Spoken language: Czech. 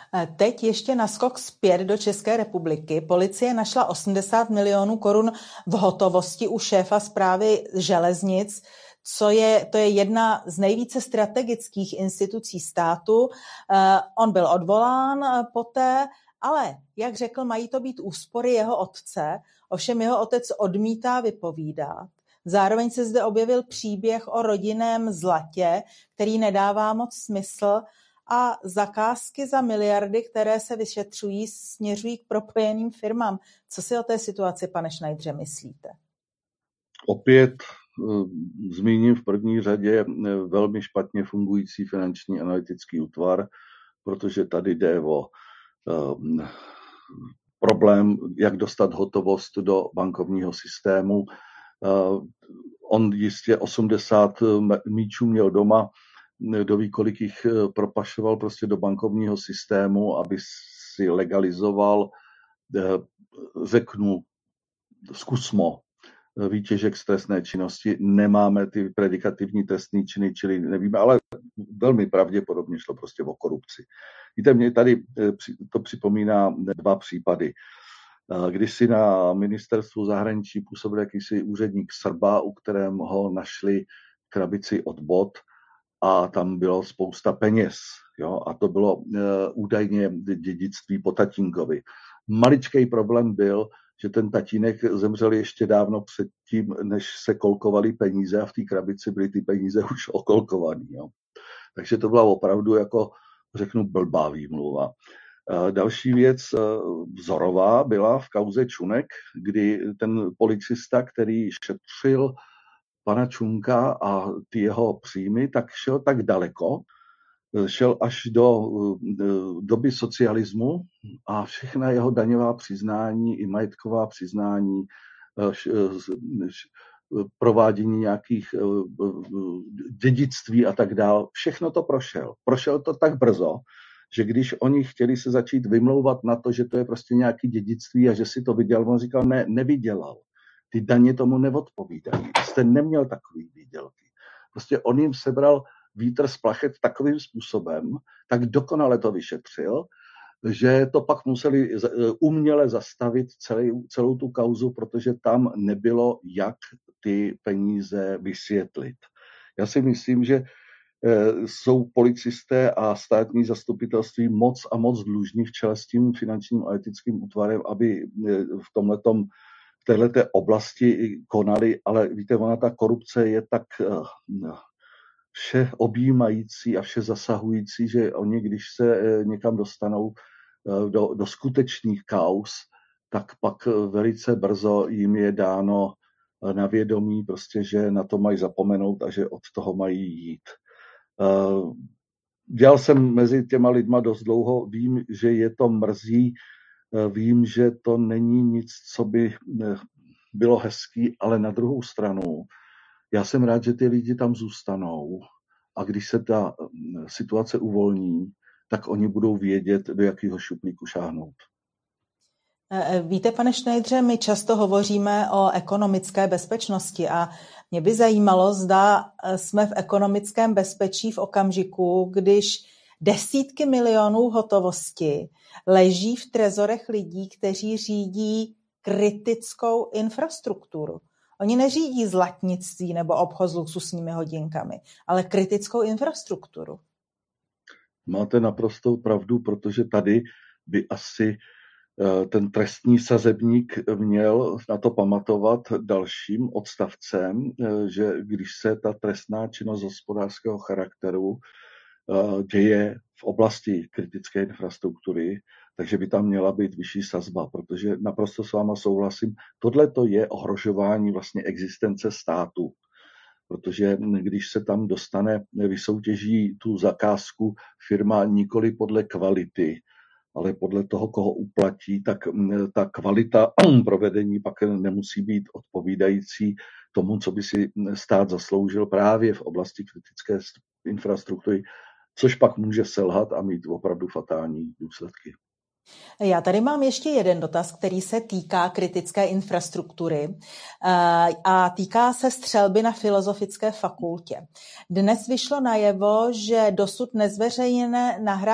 Teď ještě naskok zpět do České republiky. Policie našla 80 milionů korun v hotovosti u šéfa správy železnic, to je jedna z nejvíce strategických institucí státu. On byl odvolán poté, ale jak řekl, mají to být úspory jeho otce, ovšem jeho otec odmítá vypovídat. Zároveň se zde objevil příběh o rodinném zlatě, který nedává moc smysl, a zakázky za miliardy, které se vyšetřují, směřují k propojeným firmám. Co si o té situaci, pane Schneidere, myslíte? Opět zmíním v první řadě velmi špatně fungující finanční analytický útvar, protože tady jde o problém, jak dostat hotovost do bankovního systému. On jistě 80 míčů měl doma, kdo ví, kolik jich propašoval prostě do bankovního systému, aby si legalizoval, řeknu, zkusmo, výtěžek z trestné činnosti. Nemáme ty predikativní trestné činy, čili nevíme, ale velmi pravděpodobně šlo prostě o korupci. Víte, mě tady to připomíná dva případy. Když si na ministerstvu zahraničí působil jakýsi úředník Srba, u kterého našli krabici od bot a tam bylo spousta peněz. Jo? A to bylo údajně dědictví po tatínkovi. Maličký problém byl, že ten tatínek zemřel ještě dávno předtím, než se kolkovaly peníze a v té krabici byly ty peníze už okolkovaný. Jo? Takže to byla opravdu, jako řeknu, blbá výmluva. Další věc vzorová byla v kauze Čunek, kdy ten policista, který šetřil pana Čunka a ty jeho příjmy, tak šel tak daleko, šel až do doby socialismu a všechna jeho daňová přiznání i majetková přiznání, provádění nějakých dědictví a tak dál, všechno to prošel. Prošel to tak brzo, že když oni chtěli se začít vymlouvat na to, že to je prostě nějaký dědictví a že si to vydělal, on říkal, ne, nevydělal. Ty daně tomu neodpovídají. Jste neměl takový výdělky. Prostě on jim sebral vítr z plachet takovým způsobem, tak dokonale to vyšetřil, že to pak museli uměle zastavit celou tu kauzu, protože tam nebylo, jak ty peníze vysvětlit. Já si myslím, že jsou policisté a státní zastupitelství moc a moc dlužní v čele s tím finančním a etickým útvarem, aby v této oblasti konali, ale víte, ona ta korupce je tak vše objímající a vše zasahující, že oni, když se někam dostanou do skutečných kauz, tak pak velice brzo jim je dáno na vědomí, prostě, že na to mají zapomenout a že od toho mají jít. Dělal jsem mezi těma lidma dost dlouho, vím, že je to mrzí, vím, že to není nic, co by bylo hezký, ale na druhou stranu, já jsem rád, že ty lidi tam zůstanou a když se ta situace uvolní, tak oni budou vědět, do jakého šuplíku šáhnout. Víte, pane Schneidere, my často hovoříme o ekonomické bezpečnosti a mě by zajímalo, zda jsme v ekonomickém bezpečí v okamžiku, když desítky milionů hotovosti leží v trezorech lidí, kteří řídí kritickou infrastrukturu. Oni neřídí zlatnictví nebo obchod s luxusními hodinkami, ale kritickou infrastrukturu. Máte naprostou pravdu, protože tady by asi ten trestní sazebník měl na to pamatovat dalším odstavcem, že když se ta trestná činnost hospodářského charakteru děje v oblasti kritické infrastruktury, takže by tam měla být vyšší sazba, protože naprosto s váma souhlasím, tohle to je ohrožování vlastně existence státu, protože když se tam dostane, vysoutěží tu zakázku firma nikoli podle kvality, ale podle toho, koho uplatí, tak ta kvalita provedení pak nemusí být odpovídající tomu, co by si stát zasloužil právě v oblasti kritické infrastruktury, což pak může selhat a mít opravdu fatální důsledky. Já tady mám ještě jeden dotaz, který se týká kritické infrastruktury a týká se střelby na Filozofické fakultě. Dnes vyšlo najevo, že dosud nezveřejněné nahrávky